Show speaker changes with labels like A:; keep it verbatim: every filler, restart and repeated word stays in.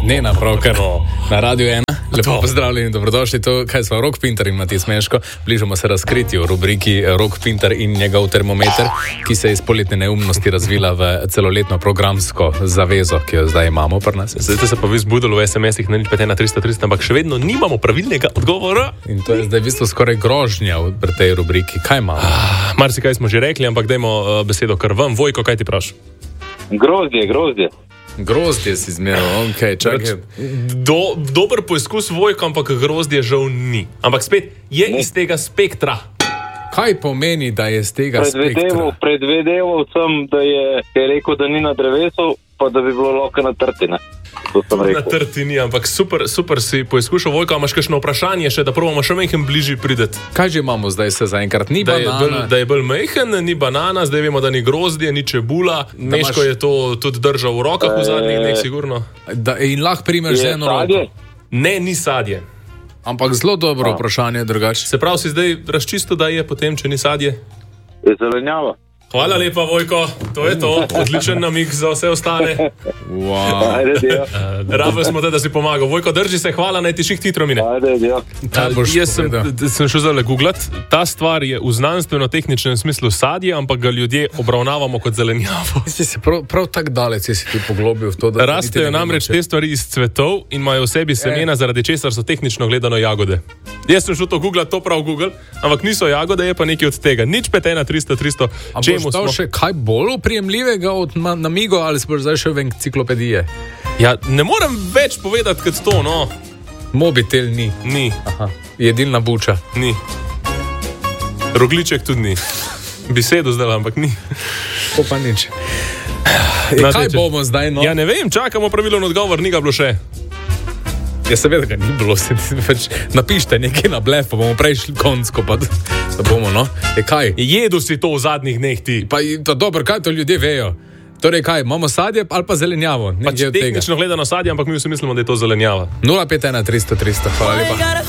A: Ne, napravkar na Radio ena. Lepo pozdravljeni in dobrodošli. To, kaj smo, Rok Pintar in Mati Smeško. Bližamo se razkritju v rubriki Rok Pintar in njegov termometer, ki se je iz poletne neumnosti razvila v celoletno programsko zavezo, ki jo zdaj imamo pri nas.
B: Zdaj ste se pa vi zbudili v es em esih na nič pet ena tristo tristo, ampak še vedno nimamo pravilnega odgovora.
A: In to je zdaj v bistvu skoraj grožnja pri tej rubriki. Kaj imamo?
B: Ah, marsikaj smo že rekli, ampak dajmo uh, besedo kar vam. Vojko, kaj ti praš?
C: Grozdje, grozdje.
A: Grozdje si zmeral, ok, čakaj.
B: Do, dober poizkus Vojko, ampak grozdje žal ni. Ampak spet je ne. Iz tega spektra.
A: Kaj pomeni, da je z tega
C: spektra? Predvedeval sem, da je, je rekel, da ni na drevesu, pa da bi bilo lahko na trtine.
B: Na trtini, ampak super, super si poizkušal. Vojko, imaš kakšno vprašanje še, da probamo še mehen bližje prideti?
A: Kaj že imamo zdaj se zaenkrat? Ni
B: da
A: banana.
B: Je bolj, da je bolj mehen, ni banana, zdaj vemo, da ni grozdje, ni čebula. Meško maš... je to tudi držal v rokah v zadnjih dneh, sigurno.
A: Da, in lahko primeš z eno roko.
B: Ne, ni sadje.
A: Ampak zelo dobro A. vprašanje, drugače.
B: Se pravi, si zdaj razčisto, da je potem, če ni sadje?
C: Je zelenjava.
B: Hvala lepa, Vojko, to je to, odličen namig za vse ostale.
A: Wow.
B: Rado smo te, da si pomagal. Vojko, drži se, hvala, naj ti ših hitro mine. Jaz sem, sem šel zdaj googlat, ta stvar je v znanstveno-tehničnem smislu sadje, ampak ga ljudje obravnavamo kot zelenjavo.
A: Si se prav, prav tak dalec, si ti poglobil v to, da...
B: Rastejo namreč te stvari iz cvetov in imajo v sebi semena, zaradi česar so tehnično gledano jagode. Jaz sem šel to googlat, to prav Google, ampak niso jagode, je pa nekaj od tega. Nič pet ena tristo tristo.
A: Boš še kaj bolj oprijemljivega od namigo ali si boš zdaj še v enciklopedije?
B: Ja, ne morem več povedati, kot to, no.
A: Mobitel ni.
B: Ni.
A: Aha. Jedilna buča.
B: Ni. Rogliček tudi ni. Besedo zdaj, ampak ni.
A: To pa nič. E, kaj teče? Bomo zdaj, no?
B: Ja, ne vem, čakamo pravilen odgovor, ni ga bilo še.
A: Ja, seveda ga ni bilo, se pač napište nekaj na blef, pa bomo prejšli konsko, pa da bomo, no. E, kaj?
B: Jedu si to v zadnjih dneh ti.
A: Pa to dobro, kaj to ljudje vejo? Torej, kaj, imamo sadje ali pa zelenjavo?
B: Pač tehnično gledano sadje, ampak mi vsi mislimo, da je to zelenjava.
A: nula pet ena tristo tristo, hvala lepa.